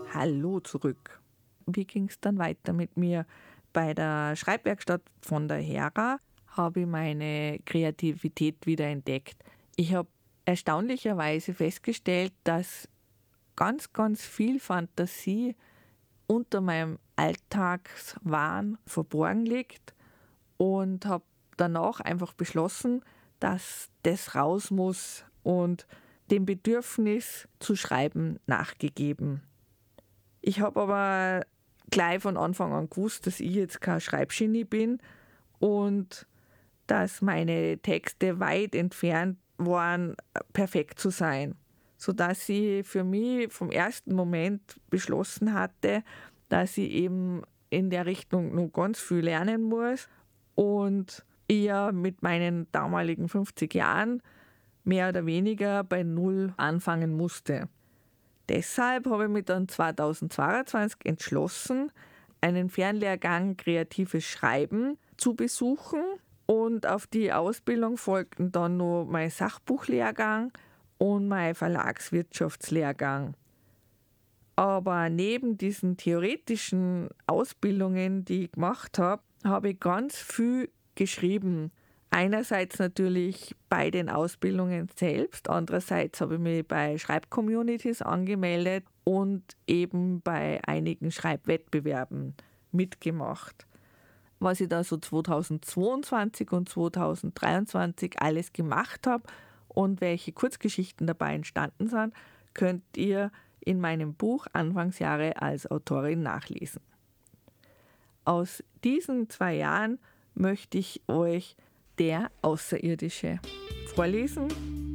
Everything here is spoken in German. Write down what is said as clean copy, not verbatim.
Hallo zurück. Wie ging es dann weiter mit mir? Bei der Schreibwerkstatt von der Hera habe ich meine Kreativität wieder entdeckt. Ich habe erstaunlicherweise festgestellt, dass ganz, ganz viel Fantasie unter meinem Alltagswahn verborgen liegt und habe danach einfach beschlossen, dass das raus muss und dem Bedürfnis zu schreiben nachgegeben. Ich habe aber gleich von Anfang an gewusst, dass ich jetzt kein Schreibgenie bin und dass meine Texte weit entfernt waren, perfekt zu sein. Sodass ich für mich vom ersten Moment beschlossen hatte, dass ich eben in der Richtung noch ganz viel lernen muss und ich ja mit meinen damaligen 50 Jahren mehr oder weniger bei Null anfangen musste. Deshalb habe ich mich dann 2022 entschlossen, einen Fernlehrgang Kreatives Schreiben zu besuchen und auf die Ausbildung folgten dann noch mein Sachbuchlehrgang und mein Verlagswirtschaftslehrgang. Aber neben diesen theoretischen Ausbildungen, die ich gemacht habe, habe ich ganz viel geschrieben. Einerseits natürlich bei den Ausbildungen selbst, andererseits habe ich mich bei Schreibcommunities angemeldet und eben bei einigen Schreibwettbewerben mitgemacht. Was ich da so 2022 und 2023 alles gemacht habe und welche Kurzgeschichten dabei entstanden sind, könnt ihr in meinem Buch Anfangsjahre als Autorin nachlesen. Aus diesen 2 Jahren möchte ich euch Der Außerirdische vorlesen